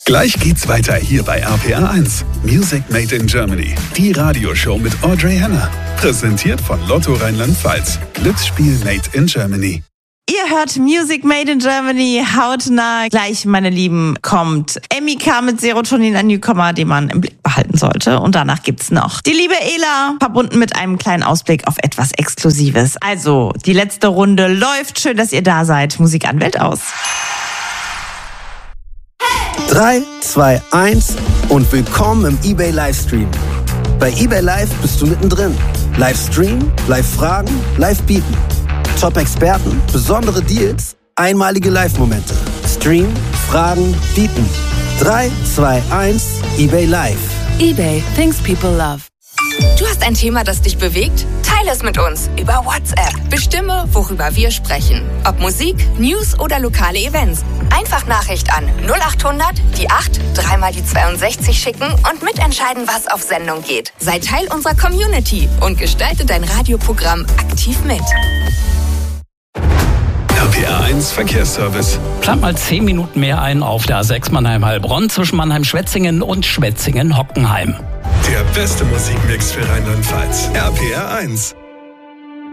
Gleich geht's weiter hier bei RPR 1. Music Made in Germany. Die Radioshow mit Audrey Henner. Präsentiert von Lotto Rheinland-Pfalz. Glücksspiel Made in Germany. Ihr hört Music Made in Germany hautnah. Gleich, meine Lieben, kommt Emika mit Serotonin, ein Newcomer, den man im Blick behalten sollte. Und danach gibt's noch die liebe Ela, verbunden mit einem kleinen Ausblick auf etwas Exklusives. Also, die letzte Runde läuft. Schön, dass ihr da seid. Musik an, Welt aus. 3, 2, 1 und willkommen im eBay Livestream. Bei eBay Live bist du mittendrin. Livestream, Live-Fragen, Live-Bieten. Top-Experten, besondere Deals, einmalige Live-Momente. Stream, Fragen, Bieten. 3, 2, 1, eBay Live. eBay, things people love. Du hast ein Thema, das dich bewegt? Teile es mit uns über WhatsApp. Bestimme, worüber wir sprechen. Ob Musik, News oder lokale Events. Einfach Nachricht an 0800 die 8 3 mal die 62 schicken und mitentscheiden, was auf Sendung geht. Sei Teil unserer Community und gestalte dein Radioprogramm aktiv mit. RPR 1 Verkehrsservice. Plant mal 10 Minuten mehr ein auf der A6 Mannheim-Heilbronn zwischen Mannheim-Schwetzingen und Schwetzingen-Hockenheim. Der beste Musikmix für Rheinland-Pfalz. RPR 1.